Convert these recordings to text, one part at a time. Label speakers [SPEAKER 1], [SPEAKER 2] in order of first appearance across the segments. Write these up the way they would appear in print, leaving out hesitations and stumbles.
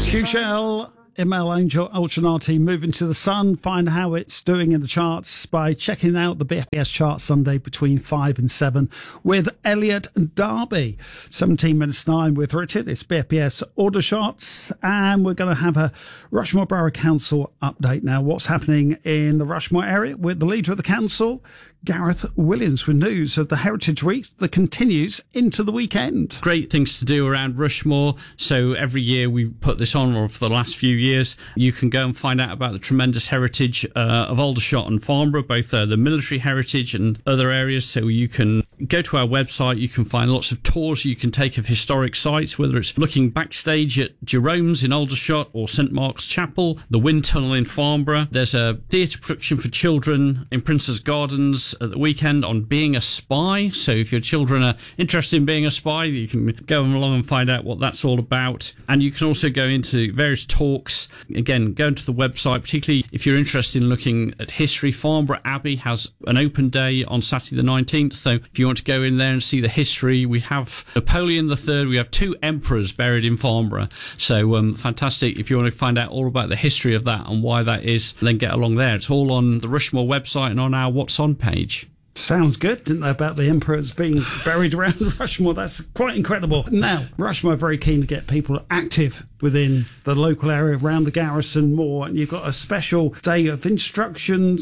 [SPEAKER 1] Shell, ML Angel, Ultranati, Moving to the Sun. Find how it's doing in the charts by checking out the BFBS chart Sunday between 5 and 7 with Elliot and Darby. 17 minutes 9 with Richard. It's BFBS Order Shots, and we're going to have a Rushmore Borough Council update now. What's happening in the Rushmore area with the leader of the council, Gareth Williams, with news of the Heritage Week that continues into the weekend.
[SPEAKER 2] Great things to do around Rushmore. So every year we put this on, or for the last few years, you can go and find out about the tremendous heritage of Aldershot and Farnborough, both the military heritage and other areas. So you can go to our website, you can find lots of tours you can take of historic sites, whether it's looking backstage at Jerome's in Aldershot or St Mark's Chapel, the Wind Tunnel in Farnborough. There's a theatre production for children in Prince's Gardens at the weekend on being a spy. So if your children are interested in being a spy, you can go along and find out what that's all about. And you can also go into various talks. Again, go to the website, particularly if you're interested in looking at history. Farnborough Abbey has an open day on Saturday the 19th. So if you want to go in there and see the history, we have Napoleon III, we have 2 emperors buried in Farnborough. So fantastic. If you want to find out all about the history of that and why that is, then get along there. It's all on the Rushmore website and on our What's On page.
[SPEAKER 1] Sounds good. Didn't know about the emperors being buried around Rushmore. That's quite incredible. Now, Rushmore are very keen to get people active within the local area around the garrison more, and you've got a special day of instruction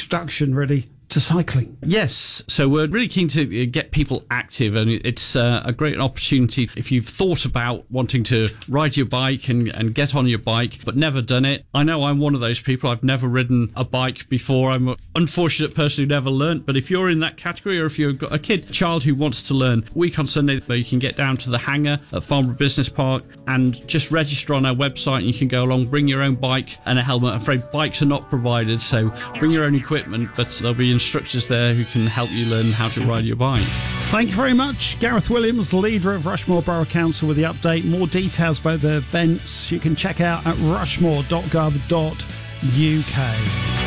[SPEAKER 1] ready to cycling.
[SPEAKER 2] Yes, so we're really keen to get people active, and it's a great opportunity if you've thought about wanting to ride your bike and get on your bike but never done it. I know I'm one of those people. I've never ridden a bike before. I'm an unfortunate person who never learnt, but if you're in that category, or if you've got a child who wants to learn, week on Sunday you can get down to the hangar at Farnborough Business Park and just register on our website, and you can go along, bring your own bike and a helmet. I'm afraid bikes are not provided, so bring your own equipment, but there'll be instructors there who can help you learn how to ride your bike.
[SPEAKER 1] Thank you very much, Gareth Williams, leader of Rushmore Borough Council, with the update. More details about the events you can check out at rushmore.gov.uk.